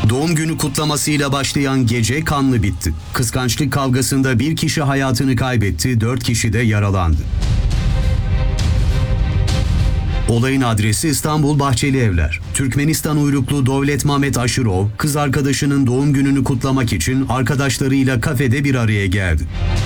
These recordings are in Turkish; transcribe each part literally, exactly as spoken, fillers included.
Doğum günü kutlamasıyla başlayan gece kanlı bitti. Kıskançlık kavgasında bir kişi hayatını kaybetti, dört kişi de yaralandı. Olayın adresi İstanbul Bahçelievler. Türkmenistan uyruklu Dovlet Mehmet Aşırov, kız arkadaşının doğum gününü kutlamak için arkadaşlarıyla kafede bir araya geldi.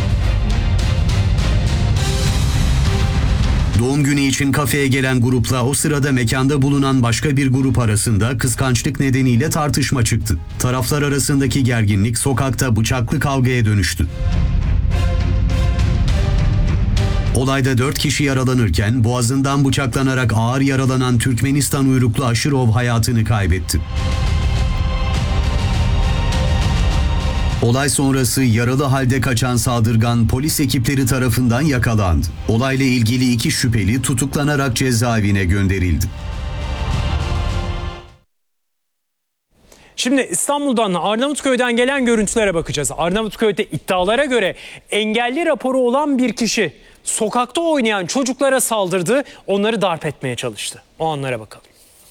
Doğum günü için kafeye gelen grupla o sırada mekanda bulunan başka bir grup arasında kıskançlık nedeniyle tartışma çıktı. Taraflar arasındaki gerginlik sokakta bıçaklı kavgaya dönüştü. Olayda dört kişi yaralanırken boğazından bıçaklanarak ağır yaralanan Türkmenistan uyruklu Aşırov hayatını kaybetti. Olay sonrası yaralı halde kaçan saldırgan polis ekipleri tarafından yakalandı. Olayla ilgili iki şüpheli tutuklanarak cezaevine gönderildi. Şimdi İstanbul'dan Arnavutköy'den gelen görüntülere bakacağız. Arnavutköy'de iddialara göre engelli raporu olan bir kişi sokakta oynayan çocuklara saldırdı, onları darp etmeye çalıştı. O anlara bakalım.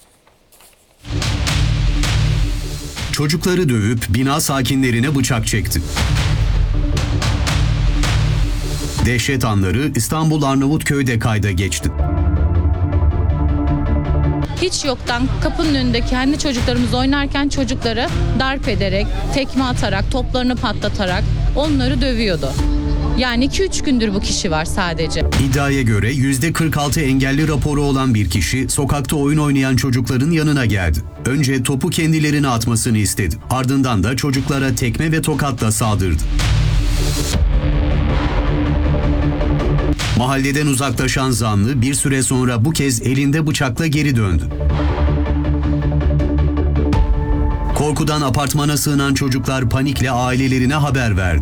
Çocukları dövüp bina sakinlerine bıçak çekti. Dehşet anları İstanbul Arnavutköy'de kayda geçti. Hiç yoktan kapının önünde kendi çocuklarımız oynarken çocukları darp ederek, tekme atarak, toplarını patlatarak onları dövüyordu. Yani iki üç gündür bu kişi var sadece. İddiaya göre yüzde kırk altı engelli raporu olan bir kişi sokakta oyun oynayan çocukların yanına geldi. Önce topu kendilerine atmasını istedi. Ardından da çocuklara tekme ve tokatla saldırdı. Mahalleden uzaklaşan zanlı bir süre sonra bu kez elinde bıçakla geri döndü. Korkudan apartmana sığınan çocuklar panikle ailelerine haber verdi.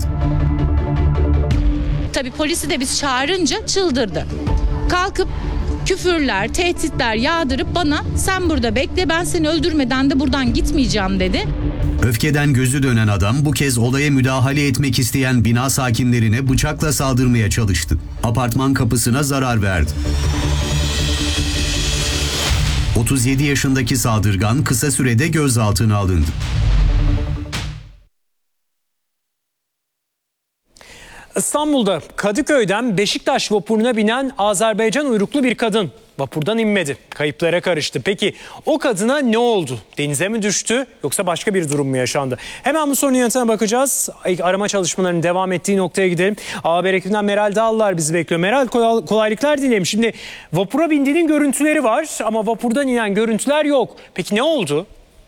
Tabii polisi de biz çağırınca çıldırdı. Kalkıp küfürler, tehditler yağdırıp bana sen burada bekle ben seni öldürmeden de buradan gitmeyeceğim dedi. Öfkeden gözü dönen adam bu kez olaya müdahale etmek isteyen bina sakinlerine bıçakla saldırmaya çalıştı. Apartman kapısına zarar verdi. otuz yedi yaşındaki saldırgan kısa sürede gözaltına alındı. İstanbul'da Kadıköy'den Beşiktaş vapuruna binen Azerbaycan uyruklu bir kadın vapurdan inmedi. Kayıplara karıştı. Peki o kadına ne oldu? Denize mi düştü yoksa başka bir durum mu yaşandı? Hemen bu sorunun yanıtına bakacağız. Arama çalışmalarının devam ettiği noktaya gidelim. A Haber ekibinden Meral Dağlılar bizi bekliyor. Meral, kolaylıklar dilerim. Şimdi vapura bindiğinin görüntüleri var ama vapurdan inen görüntüler yok. Peki ne oldu?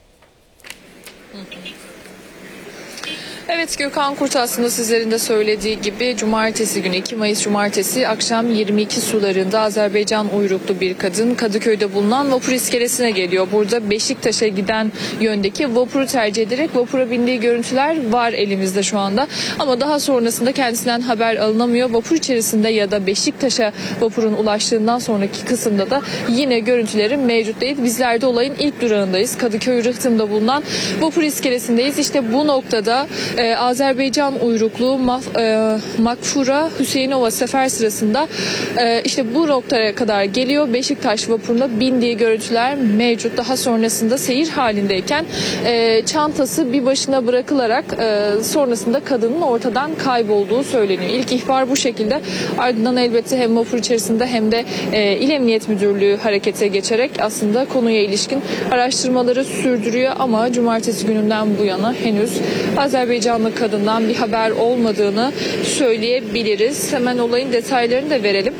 Evet, Gökhan Kurt aslında sizlerin de söylediği gibi cumartesi günü iki Mayıs cumartesi akşam yirmi iki sularında Azerbaycan uyruklu bir kadın Kadıköy'de bulunan vapur iskelesine geliyor. Burada Beşiktaş'a giden yöndeki vapuru tercih ederek vapura bindiği görüntüler var elimizde şu anda. Ama daha sonrasında kendisinden haber alınamıyor. Vapur içerisinde ya da Beşiktaş'a vapurun ulaştığından sonraki kısımda da yine görüntüleri mevcut değil. Bizler de olayın ilk durağındayız. Kadıköy Rıhtım'da bulunan vapur iskelesindeyiz. İşte bu noktada Ee, Azerbaycan uyruklu Maf, e, Makfura Hüseyinova sefer sırasında e, işte bu noktaya kadar geliyor. Beşiktaş vapuruna bindiği görüntüler mevcut. Daha sonrasında seyir halindeyken e, çantası bir başına bırakılarak e, sonrasında kadının ortadan kaybolduğu söyleniyor. İlk ihbar bu şekilde. Ardından elbette hem vapur içerisinde hem de e, İl Emniyet Müdürlüğü harekete geçerek aslında konuya ilişkin araştırmaları sürdürüyor ama cumartesi gününden bu yana henüz Azerbaycan canlı kadından bir haber olmadığını söyleyebiliriz. Hemen olayın detaylarını da verelim.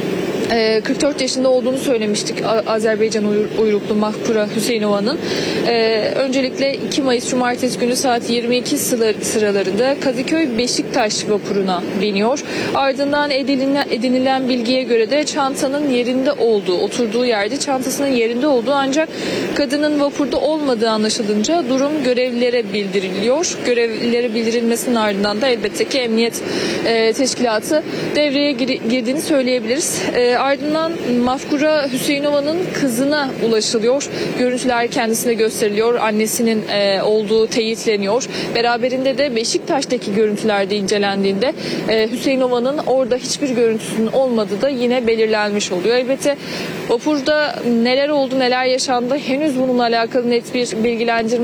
kırk dört yaşında olduğunu söylemiştik Azerbaycan uyruklu Makfura Hüseyinova'nın. Öncelikle iki Mayıs Cumartesi günü saat yirmi iki sıralarında Kadıköy Beşiktaş vapuruna biniyor. Ardından edinilen, edinilen bilgiye göre de çantanın yerinde olduğu, oturduğu yerde çantasının yerinde olduğu ancak kadının vapurda olmadığı anlaşılınca durum görevlilere bildiriliyor. Görevlilere bildirilmesinin ardından da elbette ki emniyet teşkilatı devreye girdiğini söyleyebiliriz. Ardından Makfura Hüseyinova'nın kızına ulaşılıyor. Görüntüler kendisine gösteriliyor. Annesinin e, olduğu teyitleniyor. Beraberinde de Beşiktaş'taki görüntülerde incelendiğinde e, Hüseyinova'nın orada hiçbir görüntüsünün olmadığı da yine belirlenmiş oluyor. Elbette vapurda neler oldu, neler yaşandı henüz bununla alakalı net bir bilgilendirme